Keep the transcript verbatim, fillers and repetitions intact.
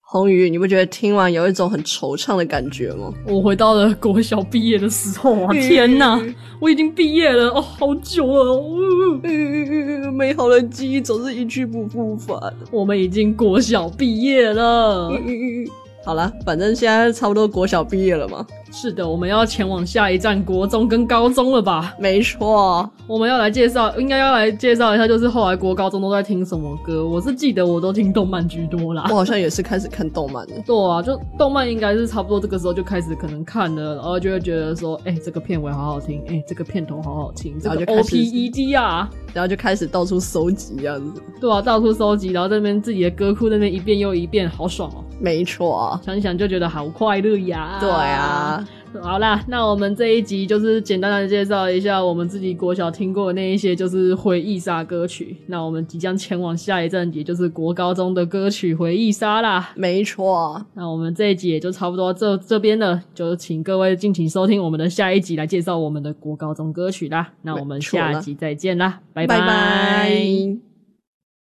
宏宇，你不觉得听完有一种很惆怅的感觉吗？ 我回到了国小毕业的时候啊，天哪，我已经毕业了哦，好久了哦、 呃，美好的记忆总是一去不复返。 我们已经国小毕业了。 好啦，反正现在差不多国小毕业了嘛。 是的，我们要前往下一站国中跟高中了吧？ 没错， 我们要来介绍，应该要来介绍一下，就是后来国高中都在听什么歌。我是记得我都听动漫居多啦。 我好像也是开始看动漫的。 对啊，就动漫应该是差不多这个时候就开始可能看了，然后就会觉得说，哎、欸，这个片尾好好听，哎、欸，这个片头好好听，这个 O P E D 啊， 然后就开始到处搜集这样子。 对啊，到处搜集，然后这边自己的歌库那边一遍又一遍，好爽哦。 没错， 想想就觉得好快乐呀。 对啊。 好啦，那我们这一集就是简单的介绍一下我们自己国小听过的那一些就是回忆杀歌曲。那我们即将前往下一站，也就是国高中的歌曲回忆杀啦。 没错， 那我们这一集也就差不多这这边了，就请各位敬请收听我们的下一集来介绍我们的国高中歌曲啦。那我们下集再见啦，拜拜。 拜拜。